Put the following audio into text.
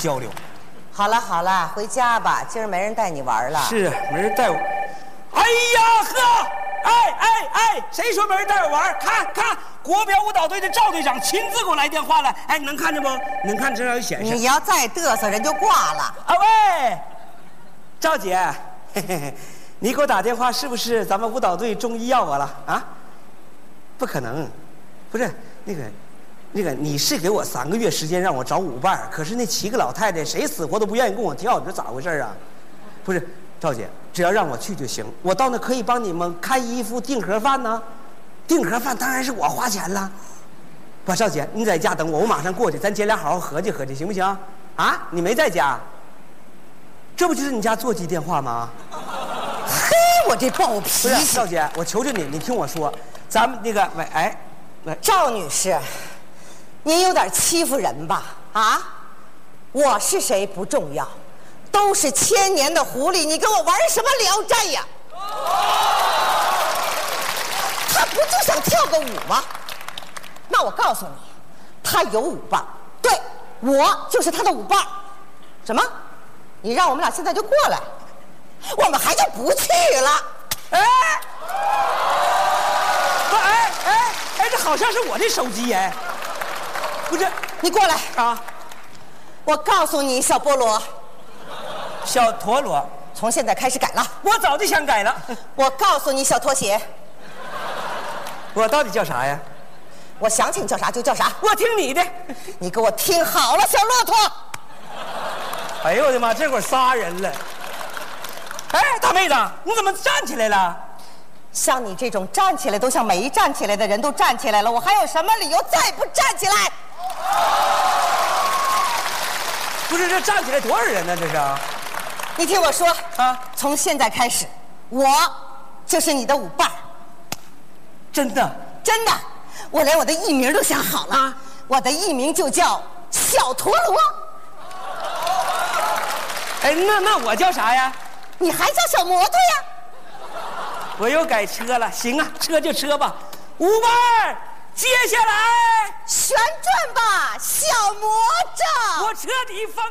交流。 好了好了，回家吧，今儿没人带你玩了。 是，没人带我。哎呀呵！哎，谁说没人带我玩？看，国标舞蹈队的赵队长亲自给我来电话了。哎，你能看见不？能看这上有显示。 你要再嘚瑟，人就挂了。 啊喂，赵姐，嘿嘿，你给我打电话是不是咱们舞蹈队中医要我了啊？不可能，不是那个，你是给我3个月时间让我找舞伴，可是那7个老太太谁死活都不愿意跟我跳，你说咋回事啊？不是，赵姐，只要让我去就行，我到那可以帮你们看衣服、订盒饭呢。订盒饭当然是我花钱了。不，赵姐，你在家等我，我马上过去，咱姐俩好好合计合计，行不行？啊，你没在家？这不就是你家座机电话吗？ 嘿，我这暴脾气！ 不是，赵姐，我求求你，你听我说，咱们那个，喂， 赵女士，您有点欺负人吧？啊，我是谁不重要，都是千年的狐狸，你跟我玩什么聊斋呀？他不就想跳个舞吗？那我告诉你，他有舞伴，对，我就是他的舞伴。什么？你让我们俩现在就过来，我们还就不去了。 哎，这好像是我的手机哎，不是， 你过来啊！ 我告诉你，小菠萝， 小陀螺， 从现在开始改了。 我早就想改了。 我告诉你，小拖鞋， 我到底叫啥呀？ 我想起你叫啥就叫啥。 我听你的。 你给我听好了，小骆驼。 哎呦我的妈，这会儿仨人了。哎，大妹子，你怎么站起来了？ 像你这种站起来都像没站起来的人都站起来了，我还有什么理由再不站起来？ 不是，这站起来多少人呢？这是？ 你听我说啊， 从现在开始，我就是你的舞伴。 真的？ 真的，我连我的艺名都想好了啊，我的艺名就叫小陀螺。 哎，那我叫啥呀？ 你还叫小摩托呀？ 我又改车了，行啊，车就车吧。舞伴，接下来旋转吧，小魔杖。 我彻底放。